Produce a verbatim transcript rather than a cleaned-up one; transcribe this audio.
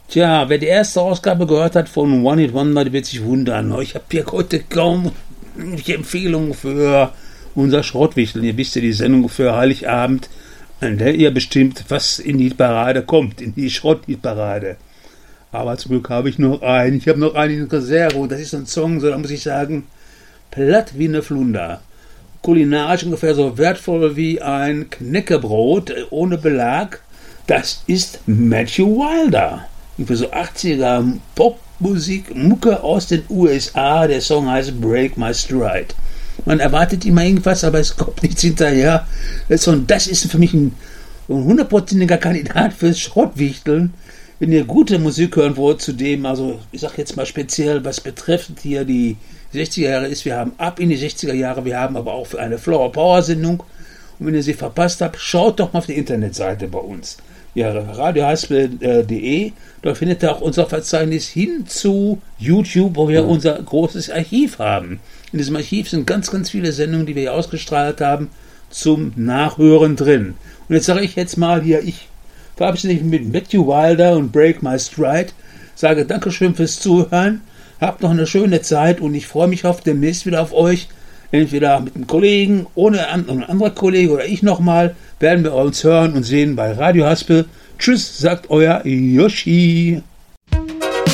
Tja, wer die erste Ausgabe gehört hat von One Hit Wonder, der wird sich wundern. Ich habe hier heute kaum die Empfehlungen für unser Schrottwichteln. Ihr wisst ja, die Sendung für Heiligabend, an der ihr bestimmt, was in die Parade kommt, in die Schrott-Parade. Aber zum Glück habe ich noch einen. Ich habe noch einen in Reserve und das ist ein Song, so da muss ich sagen, platt wie eine Flunder. Kulinarisch ungefähr so wertvoll wie ein Knäckebrot ohne Belag. Das ist Matthew Wilder. Für so achtziger Popmusik, Mucke aus den U S A. Der Song heißt Break My Stride. Man erwartet immer irgendwas, aber es kommt nichts hinterher. Das ist für mich ein hundertprozentiger Kandidat fürs Schrottwichteln. Wenn ihr gute Musik hören wollt, zu dem, also ich sag jetzt mal speziell, was betrifft hier die sechziger Jahre ist, wir haben ab in die sechziger Jahre, wir haben aber auch eine Flower Power Sendung. Und wenn ihr sie verpasst habt, schaut doch mal auf die Internetseite bei uns. Ja, radiohaspel punkt de, da findet ihr auch unser Verzeichnis hin zu YouTube, wo wir unser großes Archiv haben. In diesem Archiv sind ganz, ganz viele Sendungen, die wir hier ausgestrahlt haben, zum Nachhören drin. Und jetzt sage ich jetzt mal hier, ich verabschiede mich mit Matthew Wilder und Break My Stride, sage Dankeschön fürs Zuhören, habt noch eine schöne Zeit und ich freue mich auf demnächst wieder auf euch. Entweder mit einem Kollegen, ohne ein anderer Kollege oder ich nochmal, werden wir uns hören und sehen bei Radio Haspel. Tschüss, sagt euer Yoshi.